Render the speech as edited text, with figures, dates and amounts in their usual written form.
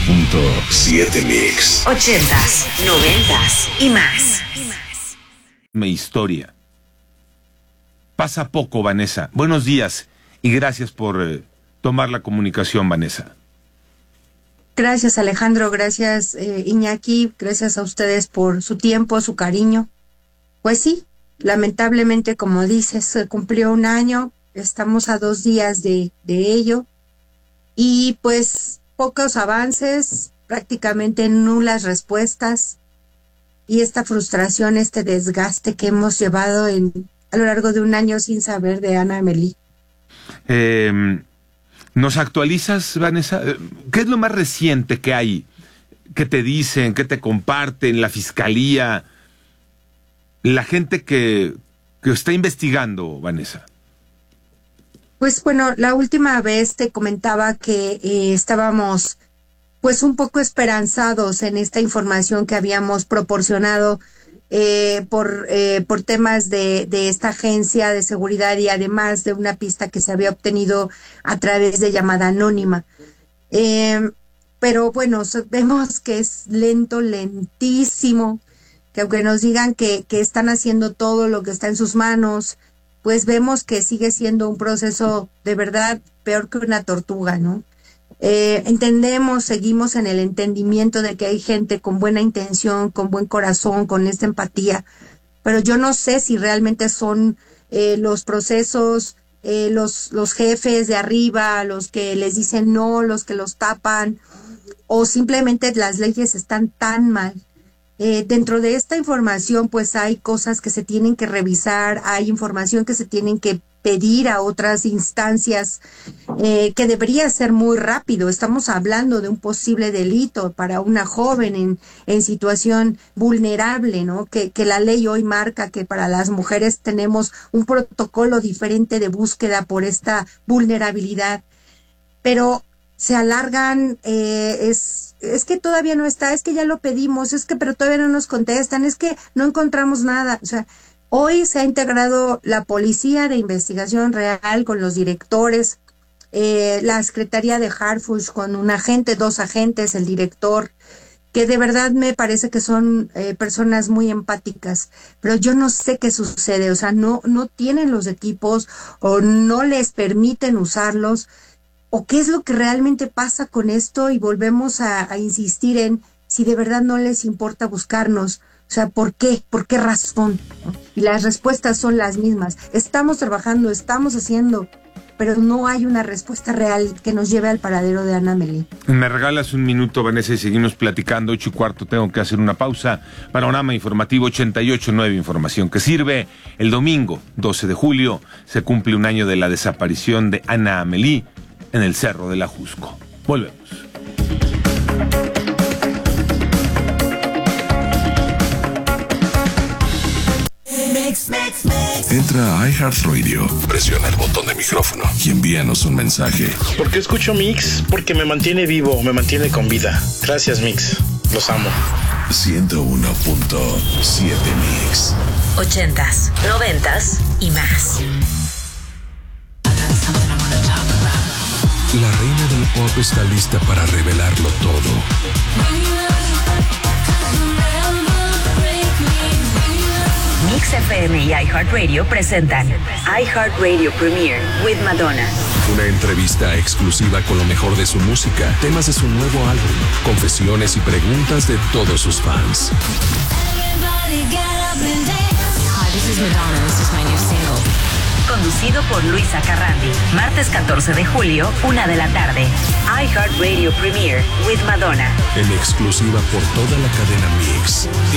101.7 Mix. 80s, 90s y más. Mi historia. Pasa poco, Vanessa. Buenos días y gracias por tomar la comunicación, Vanessa. Gracias, Alejandro. Gracias, Iñaki. Gracias a ustedes por su tiempo, su cariño. Pues sí, lamentablemente, como dices, se cumplió un año. Estamos a 2 días de ello. Y pues pocos avances, prácticamente nulas respuestas. Y esta frustración, este desgaste que hemos llevado a lo largo de un año sin saber de Ana Amélie. ¿Nos actualizas, Vanessa? ¿Qué es lo más reciente que hay? ¿Qué te dicen? ¿Qué te comparten? ¿La fiscalía? ¿La gente que está investigando, Vanessa? Pues bueno, la última vez te comentaba que estábamos pues un poco esperanzados en esta información que habíamos proporcionado por temas de esta agencia de seguridad y además de una pista que se había obtenido a través de llamada anónima. Pero bueno, vemos que es lentísimo, que aunque nos digan que están haciendo todo lo que está en sus manos, pues vemos que sigue siendo un proceso de verdad peor que una tortuga, ¿no? Entendemos, seguimos en el entendimiento de que hay gente con buena intención, con buen corazón, con esta empatía, pero yo no sé si realmente son los procesos, los jefes de arriba, los que les dicen no, los que los tapan, o simplemente las leyes están tan mal. Dentro de esta información pues hay cosas que se tienen que revisar, hay información que se tienen que pedir a otras instancias, que debería ser muy rápido. Estamos hablando de un posible delito para una joven en situación vulnerable, ¿no? Que la ley hoy marca que para las mujeres tenemos un protocolo diferente de búsqueda por esta vulnerabilidad, pero se alargan, es que todavía no está, es que ya lo pedimos, pero todavía no nos contestan, es que no encontramos nada. O sea, hoy se ha integrado la Policía de Investigación Real con los directores, la Secretaría de Harfuch con un agente, 2 agentes, el director, que de verdad me parece que son personas muy empáticas, pero yo no sé qué sucede, o sea, no tienen los equipos o no les permiten usarlos. ¿O qué es lo que realmente pasa con esto? Y volvemos a insistir en si de verdad no les importa buscarnos. O sea, ¿por qué? ¿Por qué razón? Y las respuestas son las mismas. Estamos trabajando, estamos haciendo, pero no hay una respuesta real que nos lleve al paradero de Ana Amélie. Me regalas un minuto, Vanessa, y seguimos platicando. 8:15, tengo que hacer una pausa. Panorama informativo 88.9, información que sirve. El domingo, 12 de julio, se cumple un año de la desaparición de Ana Amélie en el Cerro del Ajusco. Volvemos. Entra a iHeartRadio, presiona el botón de micrófono y envíanos un mensaje. ¿Por qué escucho Mix? Porque me mantiene vivo, me mantiene con vida. Gracias, Mix. Los amo. 101.7 Mix. 80s, 90s y más. La reina del pop está lista para revelarlo todo. Mix FM y iHeartRadio presentan iHeartRadio Premiere with Madonna. Una entrevista exclusiva con lo mejor de su música, temas de su nuevo álbum, confesiones y preguntas de todos sus fans. Hi, this is Madonna. This is my new single. Conducido por Luisa Carrandi. Martes 14 de julio, 1 de la tarde. iHeartRadio Premiere with Madonna. En exclusiva por toda la cadena Mix.